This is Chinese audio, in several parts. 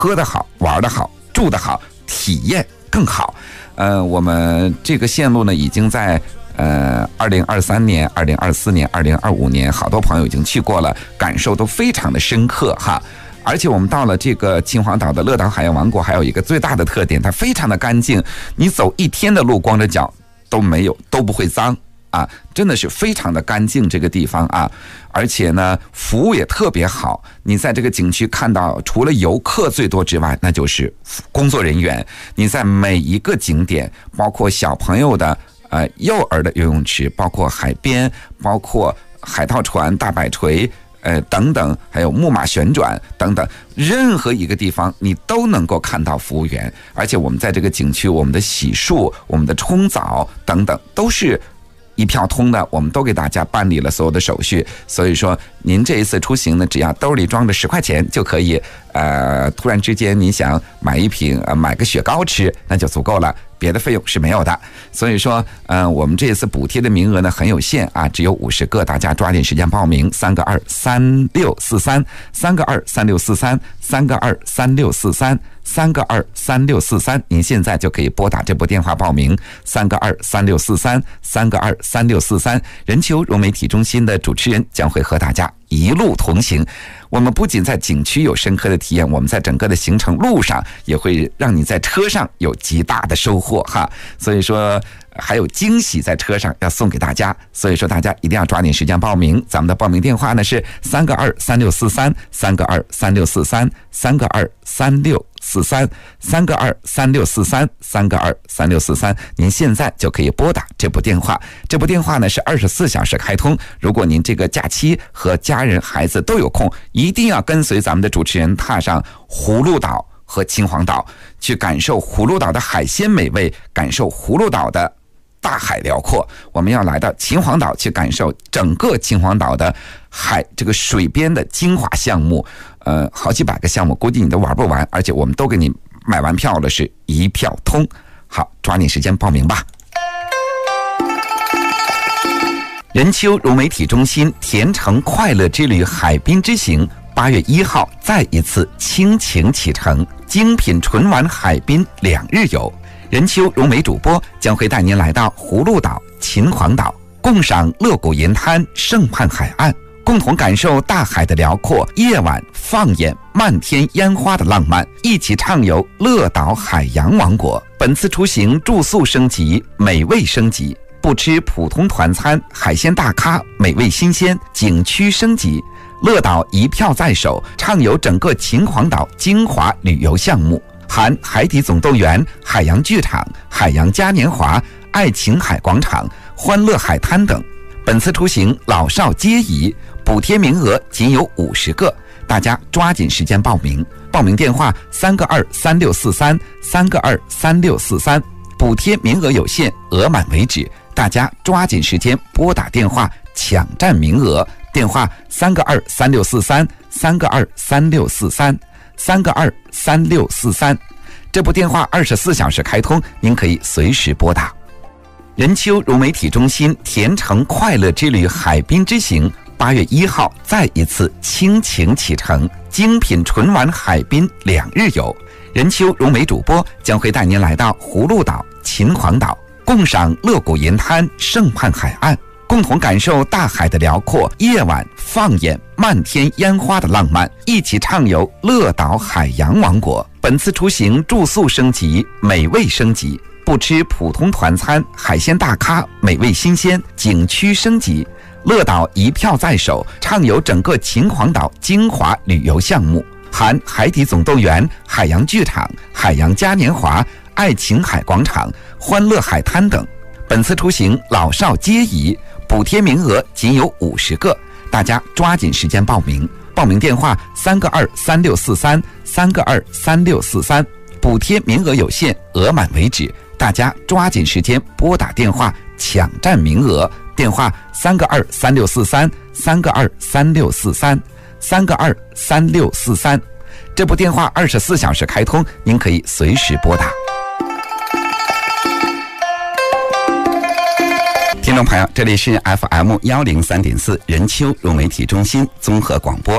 喝得好，玩得好，住得好，体验更好。我们这个线路呢，已经在2023年、2024年、2025年，好多朋友已经去过了，感受都非常的深刻哈。而且我们到了这个秦皇岛的乐岛海洋王国，还有一个最大的特点，它非常的干净，你走一天的路，光着脚都没有，都不会脏啊，真的是非常的干净这个地方啊。而且呢，服务也特别好。你在这个景区看到，除了游客最多之外，那就是工作人员。你在每一个景点，包括小朋友的幼儿的游泳池，包括海边，包括海盗船、大摆锤。等等，还有木马旋转等等，任何一个地方你都能够看到服务员。而且我们在这个景区，我们的洗漱、我们的冲澡等等都是一票通的，我们都给大家办理了所有的手续。所以说您这一次出行呢，只要兜里装着10块钱就可以突然之间你想买一瓶买个雪糕吃，那就足够了，别的费用是没有的。所以说我们这一次补贴的名额呢很有限啊，只有50个，大家抓紧时间报名，3个2 3643 3个2 3643 3个2 3643 3个2 3643，您现在就可以拨打这部电话报名，3个2 3643 3个2 3643。人球融媒体中心的主持人将会和大家一路同行。我们不仅在景区有深刻的体验，我们在整个的行程路上也会让你在车上有极大的收获哈。所以说还有惊喜在车上要送给大家，所以说大家一定要抓紧时间报名。咱们的报名电话呢是3个2 3643 3个2 3643 3个2 3643 3个2 3643 3个2 3643，您现在就可以拨打这部电话。这部电话呢是24小时开通，如果您这个假期和家人孩子都有空，一定要跟随咱们的主持人踏上葫芦岛和秦皇岛，去感受葫芦岛的海鲜美味，感受葫芦岛的大海辽阔。我们要来到秦皇岛去感受整个秦皇岛的这个水边的精华项目，好几百个项目，估计你都玩不完，而且我们都给你买完票了，是一票通。好，抓紧时间报名吧。人丘融媒体中心甜橙快乐之旅海滨之行8月1号再一次倾情启程，精品纯玩海滨2日游。人丘融媒主播将会带您来到葫芦岛、秦皇岛，共赏乐谷银滩、胜畔海岸，共同感受大海的辽阔，夜晚放眼漫天烟花的浪漫，一起畅游乐岛海洋王国。本次出行住宿升级，美味升级，不吃普通团餐，海鲜大咖，美味新鲜，景区升级。乐岛一票在手，畅游整个秦皇岛精华旅游项目，含海底总动员、海洋剧场、海洋嘉年华、爱琴海广场、欢乐海滩等。本次出行老少皆宜，补贴名额仅有50个，大家抓紧时间报名。报名电话3个2 3643 3个2 3643，补贴名额有限，额满为止，大家抓紧时间拨打电话抢占名额。电话3个2 3643 3个2 3643 3个2 3643，这部电话24小时开通，您可以随时拨打。人丘融媒体中心甜橙快乐之旅海滨之行8月1号再一次倾情启程，精品纯玩海滨2日游。人丘融媒主播将会带您来到葫芦岛、秦皇岛，共赏乐谷银滩、胜畔海岸，共同感受大海的辽阔，夜晚放眼漫天烟花的浪漫，一起畅游乐岛海洋王国。本次出行住宿升级，美味升级，不吃普通团餐，海鲜大咖，美味新鲜，景区升级。乐岛一票在手，畅游整个秦皇岛精华旅游项目，含海底总动员、海洋剧场、海洋嘉年华、爱琴海广场、欢乐海滩等。本次出行老少皆宜，补贴名额仅有50个，大家抓紧时间报名。报名电话3个2 3643 3个2 3643，补贴名额有限，额满为止，大家抓紧时间拨打电话抢占名额。电话3个2 3643 3个2 3643 3个2 3643，这部电话24小时开通，您可以随时拨打。听众朋友，这里是 FM103.4 人丘融媒体中心综合广播。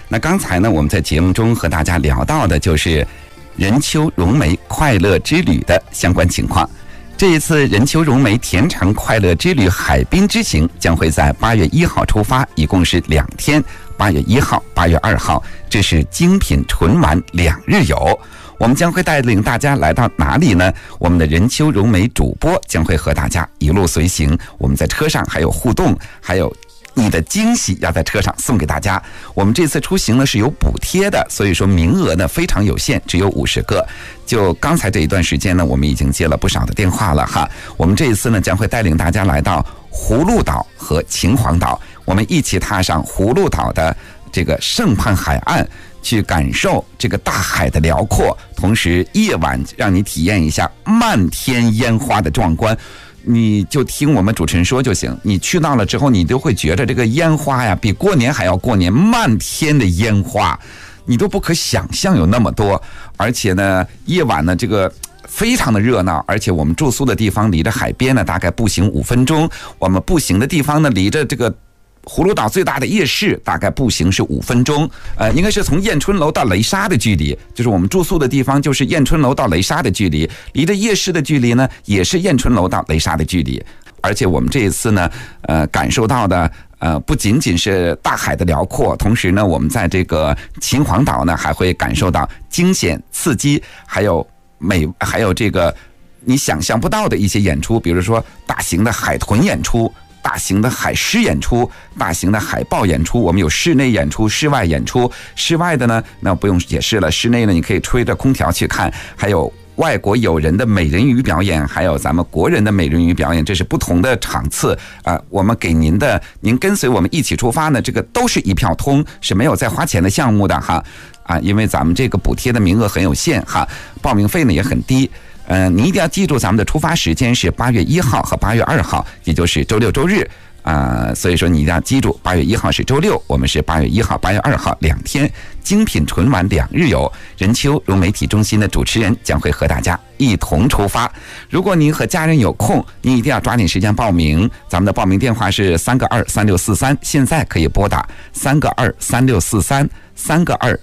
那刚才呢，我们在节目中和大家聊到的就是任丘融媒快乐之旅的相关情况。这一次任丘融媒甜橙快乐之旅海滨之行将会在8月1号出发，一共是2天，8月1号、8月2号，这是精品纯玩2日游。我们将会带领大家来到哪里呢？我们的任丘融媒主播将会和大家一路随行，我们在车上还有互动，还有你的惊喜要在车上送给大家。我们这次出行呢是有补贴的，所以说名额呢非常有限，只有50个。就刚才这一段时间呢，我们已经接了不少的电话了哈。我们这一次呢将会带领大家来到葫芦岛和秦皇岛，我们一起踏上葫芦岛的这个圣畔海岸，去感受这个大海的辽阔，同时夜晚让你体验一下漫天烟花的壮观。你就听我们主持人说就行，你去到了之后，你都会觉得这个烟花呀比过年还要过年，漫天的烟花你都不可想象有那么多。而且呢夜晚呢这个非常的热闹，而且我们住宿的地方离着海边呢大概步行5分钟，我们步行的地方呢离着这个葫芦岛最大的夜市大概步行是5分钟，应该是从燕春楼到雷沙的距离，就是我们住宿的地方就是燕春楼到雷沙的距离，离着夜市的距离呢也是燕春楼到雷沙的距离。而且我们这一次呢感受到的不仅仅是大海的辽阔，同时呢我们在这个秦皇岛呢还会感受到惊险刺激，还有这个你想象不到的一些演出，比如说大型的海豚演出，大型的海狮演出，大型的海豹演出，我们有室内演出、室外演出。室外的呢，那不用解释了，室内呢你可以吹着空调去看，还有外国友人的美人鱼表演，还有咱们国人的美人鱼表演，这是不同的场次我们给您跟随我们一起出发呢，这个都是一票通，是没有再花钱的项目的哈因为咱们这个补贴的名额很有限哈，报名费呢也很低。你一定要记住，咱们的出发时间是8月1号和8月2号，也就是周六周日所以说你一定要记住，8月1号是周六，我们是8月1号、8月2号2天，精品纯玩2日游。任丘融媒体中心的主持人将会和大家一同出发。如果您和家人有空，您一定要抓紧时间报名。咱们的报名电话是3个2 3643，现在可以拨打3个2 3643。3个2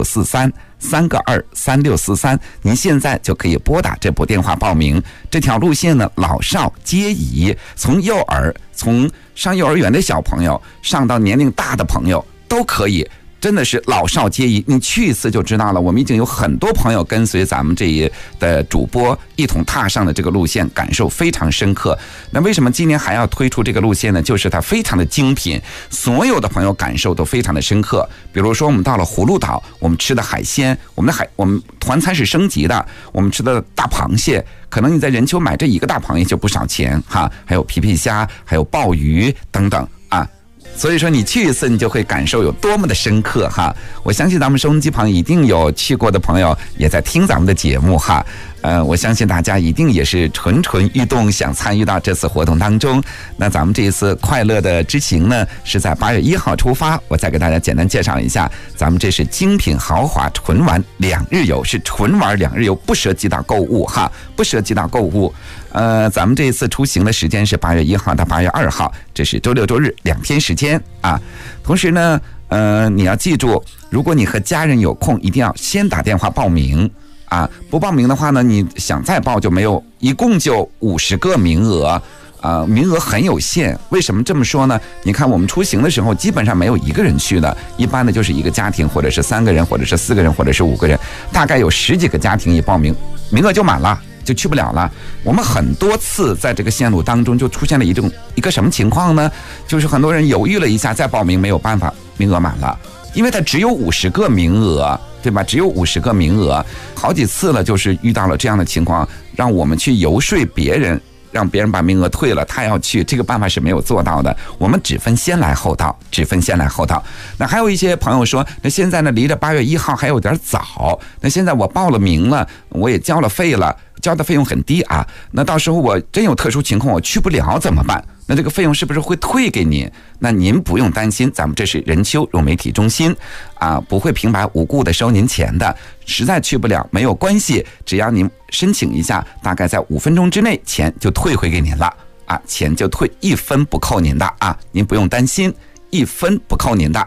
3643。3个2 3643，您现在就可以拨打这部电话报名。这条路线呢，老少皆宜，从上幼儿园的小朋友，上到年龄大的朋友都可以，真的是老少皆宜。你去一次就知道了。我们已经有很多朋友跟随咱们这一的主播一同踏上的这个路线，感受非常深刻。那为什么今年还要推出这个路线呢？就是它非常的精品，所有的朋友感受都非常的深刻。比如说我们到了葫芦岛，我们吃的海鲜，我们团餐是升级的，我们吃的大螃蟹，可能你在任丘买这一个大螃蟹就不少钱哈，还有皮皮虾，还有鲍鱼等等所以说你去一次你就会感受有多么的深刻哈。我相信咱们收音机旁一定有去过的朋友也在听咱们的节目哈。我相信大家一定也是蠢蠢欲动，想参与到这次活动当中。那咱们这一次快乐的之行呢，是在8月1号出发。我再给大家简单介绍一下，咱们这是精品豪华纯玩2日游，是纯玩2日游，不涉及到购物哈，不涉及到购物。咱们这一次出行的时间是8月1号到8月2号，这是周六周日2天时间同时呢，你要记住，如果你和家人有空，一定要先打电话报名不报名的话呢，你想再报就没有，一共就50个名额名额很有限。为什么这么说呢？你看我们出行的时候基本上没有一个人去的，一般的就是一个家庭，或者是3个人，或者是4个人，或者是5个人，大概有10几个家庭一报名，名额就满了，就去不了了。我们很多次在这个线路当中就出现了一个什么情况呢？就是很多人犹豫了一下再报名，没有办法，名额满了，因为它只有50个名额，对吧？只有50个名额，好几次了，就是遇到了这样的情况，让我们去游说别人，让别人把名额退了，他要去，这个办法是没有做到的。我们只分先来后到，只分先来后到。那还有一些朋友说，那现在呢离着8月1号还有点早，那现在我报了名了，我也交了费了，交的费用很低那到时候我真有特殊情况我去不了怎么办？那这个费用是不是会退给您？那您不用担心，咱们这是任丘融媒体中心不会平白无故的收您钱的。实在去不了没有关系，只要您申请一下，大概在5分钟之内钱就退回给您了钱就退，1分不扣您的您不用担心，1分不扣您的。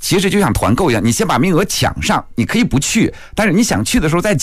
其实就像团购一样，你先把名额抢上，你可以不去，但是你想去的时候再